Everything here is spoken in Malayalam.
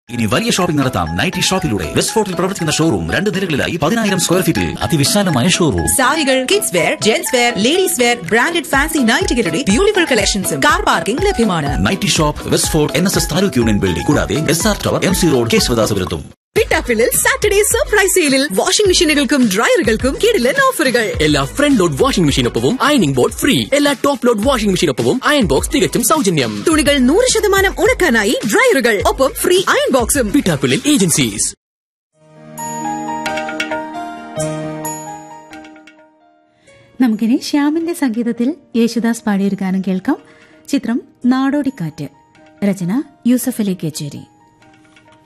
ഇനി വലിയ ഷോപ്പിംഗ് നടത്താം നൈറ്റി ഷോപ്പിലൂടെ. വെസ്റ്റ് ഫോർട്ടിൽ പ്രവർത്തിക്കുന്ന ഷോറൂം 2 നിലകളിലായി 10,000 സ്ക്വയർ ഫീറ്റിൽ അതിവിശാലമായ ഷോറൂം. സാരികൾ, kids wear, gents wear, ladies wear, branded fancy നൈറ്റികളുടെ beautiful കളക്ഷൻസും കാർ പാർക്കിംഗ് ലഭ്യമാണ്. Nightie shop, west fort NSS taluk union building, കൂടാതെ SR tower, MC road, കേശവദാസപുരത്തും. പിട്ടാപ്പിളിൽ Saturday surprise സെയിലിൽ വാഷിംഗ് മെഷീനുകൾക്കും ഡ്രയറുകൾക്കും കിടിലൻ ഓഫറുകൾ. എല്ലാ front load washing മെഷീനൊപ്പവും ironing board free. എല്ലാ top load washing മെഷീനൊപ്പവും iron box തികച്ചും സൗജന്യം. തുണികൾ 100% ഉണക്കാനായി ഡ്രയറുകൾ, ഒപ്പം ഫ്രീ അയൺ ബോക്സും. പിട്ടാപ്പിളിൽ ഏജൻസീസ്. നമുക്കിനി ശ്യാമിന്റെ സംഗീതത്തിൽ യേശുദാസ് പാടിയൊരു ഗാനം കേൾക്കാം. ചിത്രം നാടോടിക്കാറ്റ്. രചന യൂസഫ് അലി കേച്ചേരി.